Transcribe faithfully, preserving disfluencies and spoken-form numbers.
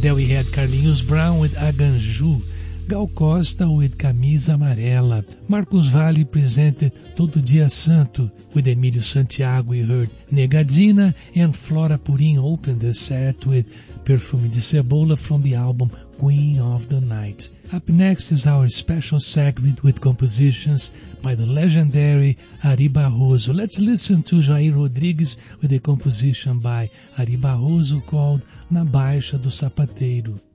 there we had Carlinhos Brown with Aganju, Gal Costa with Camisa Amarela. Marcos Valle presented Todo Dia Santo. With Emílio Santiago we heard Negadina, and Flora Purim opened the set with Perfume de Cebola from the album Queen of the Night. Up next is our special segment with compositions by the legendary Ari Barroso. Let's listen to Jair Rodrigues with a composition by Ari Barroso called Na Baixa do Sapateiro.